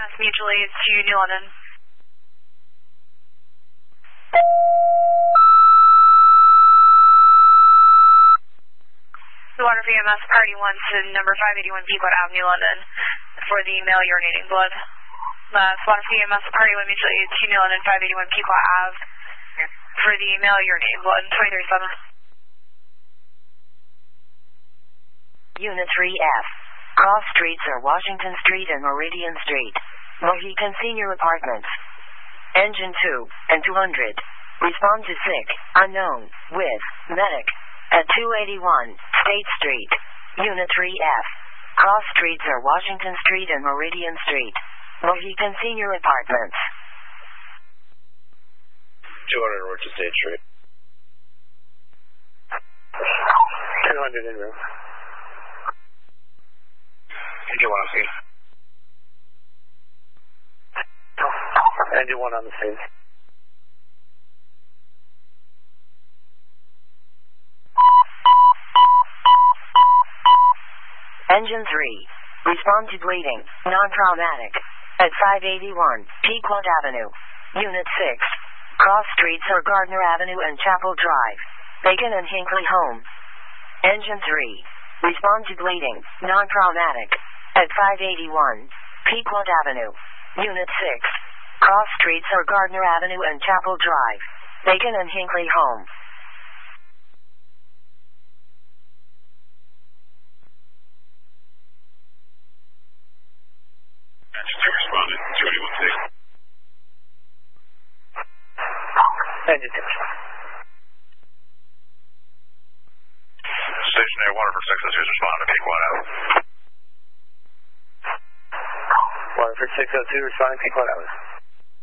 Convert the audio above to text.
Mass Mutual Aid to New London. The water for EMS Priority 1 to number 581 Pequot Ave, New London, for the male urinating blood. Water for EMS Priority 1 Mutual Aid to New London, 581 Pequot Ave, for the male urinating blood, 23-7. Unit 3F. Cross streets are Washington Street and Meridian Street. Mohican Senior Apartments. Engine 2 and 200. Respond to sick, unknown, with, medic, at 281, State Street. Unit 3F. Cross streets are Washington Street and Meridian Street. Mohican Senior Apartments. 200 north to State Street. 200 in room. Engine 1 on scene. Engine 1 on the scene. Engine 3. Respond to bleeding, non-traumatic. At 581, Pequot Avenue. Unit 6. Cross streets are Gardner Avenue and Chapel Drive. Bacon and Hinckley Home. Engine 3. Respond to bleeding, non-traumatic. At 581, Pequot Avenue. Unit 6. Cross streets are Gardner Avenue and Chapel Drive. Bacon and Hinckley Home. Engine 2 responded, 281 Engine 2 responded. Stationary Waterford 602 is responding to Pequot Avenue. Waterford 602 responding to Pequot Avenue.